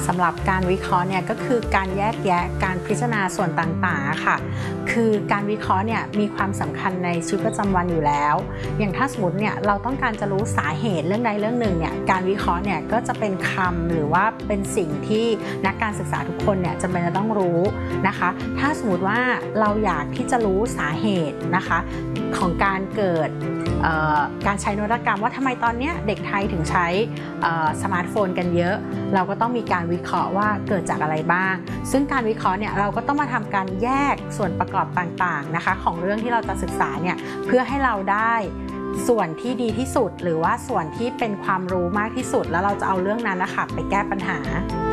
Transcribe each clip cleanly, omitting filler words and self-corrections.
สำหรับการวิเคราะห์เนี่ยก็คือการแยกแยะการพิจารณาส่วนต่างๆค่ะคือการวิเคราะห์เนี่ยมีความสำคัญในชีวิตประจำวันอยู่แล้วอย่างถ้าสมมติเนี่ยเราต้องการจะรู้สาเหตุเรื่องใดเรื่องหนึ่งเนี่ยการวิเคราะห์เนี่ยก็จะเป็นคำหรือว่าเป็นสิ่งที่นักการศึกษาทุกคนเนี่ยจำเป็นจะต้องรู้นะคะถ้าสมมติว่าเราอยากที่จะรู้สาเหตุนะคะของการเกิดการใช้นวัตกรรมว่าทำไมตอนนี้เด็กไทยถึงใช้สมาร์ทโฟนกันเยอะเราก็ต้องมีการวิเคราะห์ว่าเกิดจากอะไรบ้างซึ่งการวิเคราะห์เนี่ยเราก็ต้องมาทำการแยกส่วนประกอบต่างๆนะคะของเรื่องที่เราจะศึกษาเนี่ยเพื่อให้เราได้ส่วนที่ดีที่สุดหรือว่าส่วนที่เป็นความรู้มากที่สุดแล้วเราจะเอาเรื่องนั้นนะคะไปแก้ปัญหา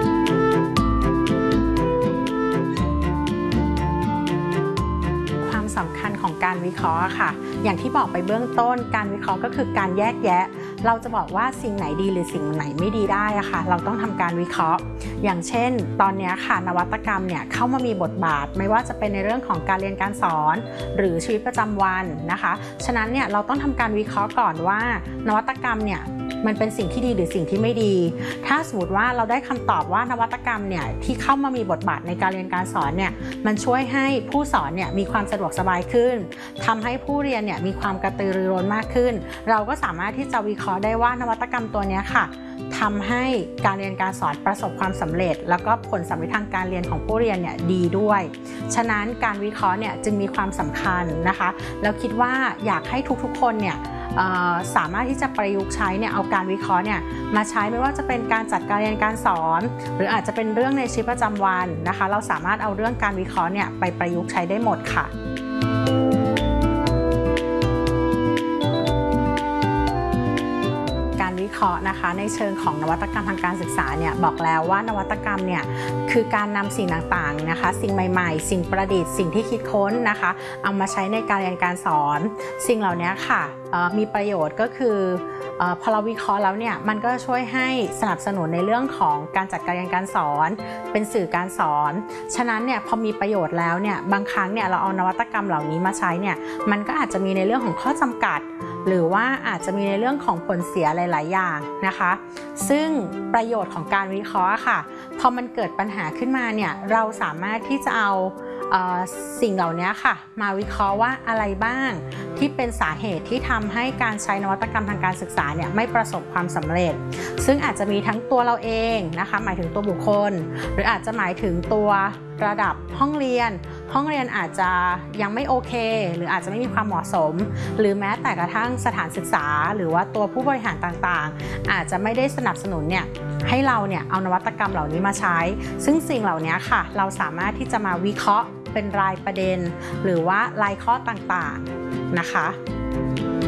สำคัญของการวิเคราะห์ค่ะอย่างที่บอกไปเบื้องต้นการวิเคราะห์ก็คือการแยกแยะเราจะบอกว่าสิ่งไหนดีหรือสิ่งไหนไม่ดีได้อะค่ะเราต้องทำการวิเคราะห์อย่างเช่นตอนนี้ค่ะนวัตกรรมเนี่ยเข้ามามีบทบาทไม่ว่าจะเป็นในเรื่องของการเรียนการสอนหรือชีวิตประจำวันนะคะฉะนั้นเนี่ยเราต้องทำการวิเคราะห์ก่อนว่านวัตกรรมเนี่ยมันเป็นสิ่งที่ดีหรือสิ่งที่ไม่ดีถ้าสมมติว่าเราได้คำตอบว่านวัตกรรมเนี่ยที่เข้ามามีบทบาทในการเรียนการสอนเนี่ยมันช่วยให้ผู้สอนเนี่ยมีความสะดวกสบายขึ้นทำให้ผู้เรียนเนี่ยมีความกระตือรือร้นมากขึ้นเราก็สามารถที่จะวิเคราะห์ได้ว่านวัตกรรมตัวนี้ค่ะทำให้การเรียนการสอนประสบความสำเร็จแล้วก็ผลสำเร็จทางการเรียนของผู้เรียนเนี่ยดีด้วยฉะนั้นการวิเคราะห์เนี่ยจึงมีความสำคัญนะคะแล้วคิดว่าอยากให้ทุกๆคนเนี่ยสามารถที่จะประยุกต์ใช้เนี่ยเอาการวิเคราะห์เนี่ยมาใช้ไม่ว่าจะเป็นการจัดการเรียนการสอนหรืออาจจะเป็นเรื่องในชีวิตประจำวันนะคะเราสามารถเอาเรื่องการวิเคราะห์เนี่ยไปประยุกต์ใช้ได้หมดค่ะวิเคราะห์นะคะในเชิงของนวัตกรรมทางการศึกษาเนี่ยบอกแล้วว่านวัตกรรมเนี่ยคือการนำสิ่งต่างๆนะคะสิ่งใหม่ๆสิ่งประดิษฐ์สิ่งที่คิดค้นนะคะเอามาใช้ในการเรียนการสอนสิ่งเหล่านี้ค่ะมีประโยชน์ก็คือพอเราวิเคราะห์แล้วเนี่ยมันก็ช่วยให้สนับสนุนในเรื่องของการจัดการเรียนการสอนเป็นสื่อการสอนฉะนั้นเนี่ยพอมีประโยชน์แล้วเนี่ยบางครั้งเนี่ยเราเอานวัตกรรมเหล่านี้มาใช้เนี่ยมันก็อาจจะมีในเรื่องของข้อจำกัดหรือว่าอาจจะมีในเรื่องของผลเสียหลายๆอย่างนะคะซึ่งประโยชน์ของการวิเคราะห์ค่ะพอมันเกิดปัญหาขึ้นมาเนี่ยเราสามารถที่จะเอาสิ่งเหล่านี้ค่ะมาวิเคราะห์ว่าอะไรบ้างที่เป็นสาเหตุที่ทำให้การใช้นวัตกรรมทางการศึกษาเนี่ยไม่ประสบความสำเร็จซึ่งอาจจะมีทั้งตัวเราเองนะคะหมายถึงตัวบุคคลหรืออาจจะหมายถึงตัวระดับห้องเรียนอาจจะยังไม่โอเคหรืออาจจะไม่มีความเหมาะสมหรือแม้แต่กระทั่งสถานศึกษาหรือว่าตัวผู้บริหารต่างๆอาจจะไม่ได้สนับสนุนเนี่ยให้เราเนี่ยเอานวัตกรรมเหล่านี้มาใช้ซึ่งสิ่งเหล่านี้ค่ะเราสามารถที่จะมาวิเคราะห์เป็นรายประเด็นหรือว่ารายข้อต่างๆนะคะ